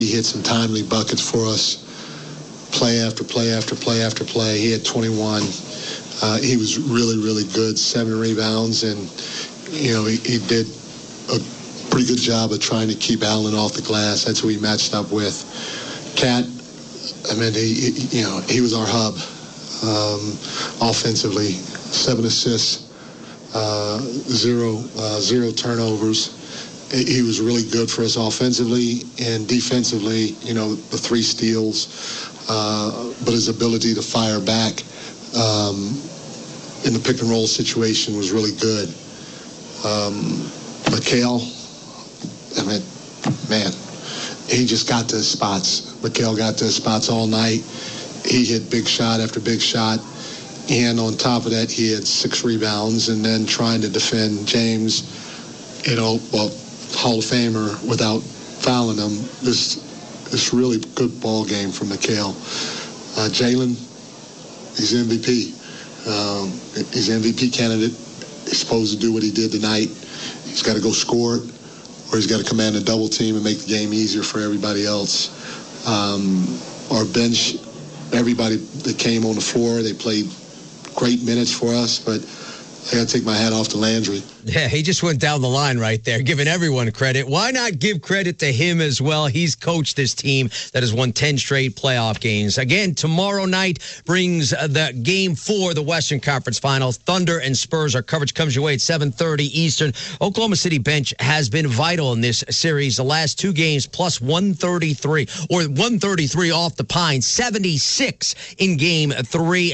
He hit some timely buckets for us, play after play after play after play. He had 21. He was really, really good, 7 rebounds, and, he did a pretty good job of trying to keep Allen off the glass. That's who he matched up with. Cat, he was our hub offensively. 7 assists, zero turnovers. He was really good for us offensively and defensively, the 3 steals, but his ability to fire back in the pick and roll situation was really good. Mikal, he just got to his spots. Mikal got to his spots all night. He hit big shot after big shot. And on top of that, he had 6 rebounds, and then trying to defend James, Hall of Famer, without fouling him. This really good ball game from Mikal. Jalen, he's MVP. He's an MVP candidate. He's supposed to do what he did tonight. He's got to go score it, or he's got to command a double team and make the game easier for everybody else. Our bench, everybody that came on the floor, they played great minutes for us, but I got to take my hat off to Landry. Yeah, he just went down the line right there, giving everyone credit. Why not give credit to him as well? He's coached this team that has won 10 straight playoff games. Again, tomorrow night brings the Game 4, the Western Conference Finals. Thunder and Spurs. Our coverage comes your way at 7:30 Eastern. Oklahoma City bench has been vital in this series. The last 2 games plus 133, or 133 off the Pine. 76 in Game 3, a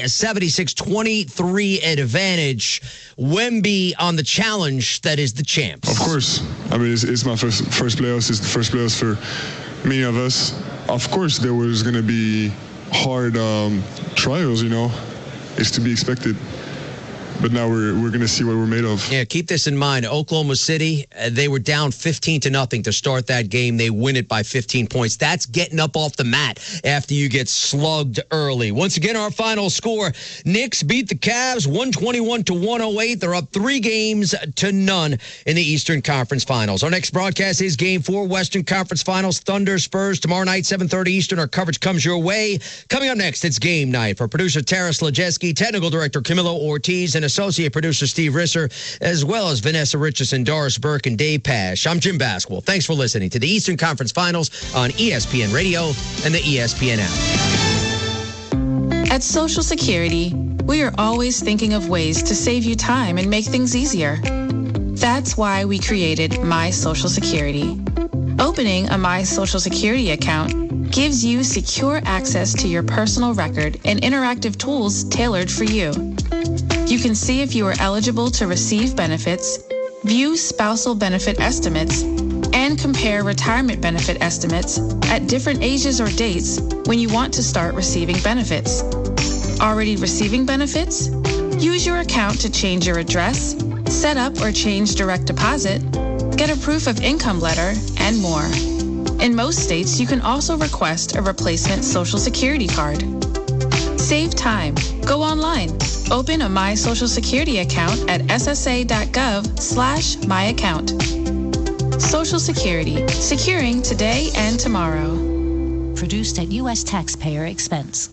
76-23 advantage. Wemby on the challenge that is the champs. Of course. It's my first playoffs. It's the first playoffs for many of us. Of course, there was going to be hard trials, It's to be expected. But now we're going to see what we're made of. Yeah, keep this in mind. Oklahoma City, they were down 15-0 to start that game. They win it by 15 points. That's getting up off the mat after you get slugged early. Once again, our final score, Knicks beat the Cavs 121-108. They're up 3-0 in the Eastern Conference Finals. Our next broadcast is Game 4, Western Conference Finals, Thunder Spurs. Tomorrow night, 7:30 Eastern. Our coverage comes your way. Coming up next, it's Game Night. For producer Tara Slajeski, technical director Camilo Ortiz, and associate producer Steve Risser, as well as Vanessa Richardson, Doris Burke, and Dave Pash. I'm Jim Basquel. Thanks for listening to the Eastern Conference Finals on ESPN Radio and the ESPN app. At Social Security, we are always thinking of ways to save you time and make things easier. That's why we created My Social Security. Opening a My Social Security account gives you secure access to your personal record and interactive tools tailored for you. You can see if you are eligible to receive benefits, view spousal benefit estimates, and compare retirement benefit estimates at different ages or dates when you want to start receiving benefits. Already receiving benefits? Use your account to change your address, set up or change direct deposit, get a proof of income letter, and more. In most states, you can also request a replacement Social Security card. Save time. Go online. Open a My Social Security account at ssa.gov/myaccount. Social Security. Securing today and tomorrow. Produced at U.S. taxpayer expense.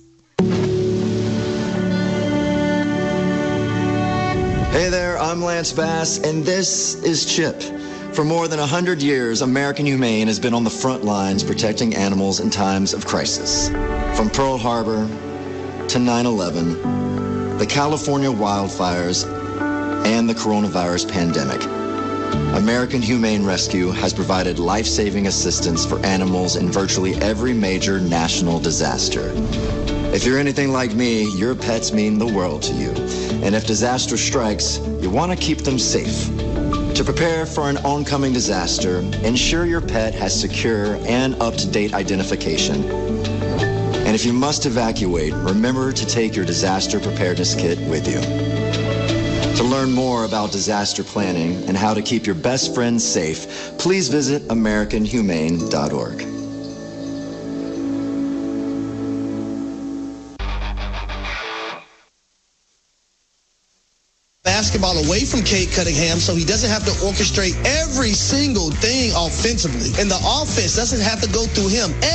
Hey there, I'm Lance Bass, and this is CHIP. For more than 100 years, American Humane has been on the front lines protecting animals in times of crisis. From Pearl Harbor to 9/11, the California wildfires, and the coronavirus pandemic, American Humane Rescue has provided life-saving assistance for animals in virtually every major national disaster. If you're anything like me, your pets mean the world to you. And if disaster strikes, you want to keep them safe. To prepare for an oncoming disaster, ensure your pet has secure and up-to-date identification. And if you must evacuate, remember to take your disaster preparedness kit with you. To learn more about disaster planning and how to keep your best friends safe, please visit AmericanHumane.org. basketball away from Cade Cunningham so he doesn't have to orchestrate every single thing offensively. And the offense doesn't have to go through him.